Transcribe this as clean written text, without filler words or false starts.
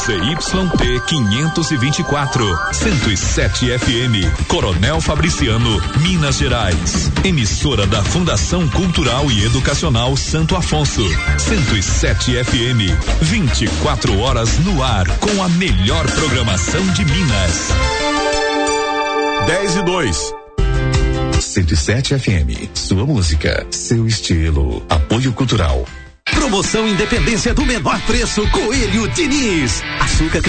ZYT 524, 107 FM, Coronel Fabriciano, Minas Gerais. Emissora da Fundação Cultural e Educacional Santo Afonso, 107 FM, 24 horas no ar com a melhor programação de Minas. 10:02. 107 FM, sua música, seu estilo. Apoio Cultural. Promoção Independência do menor preço, Coelho Diniz. Açúcar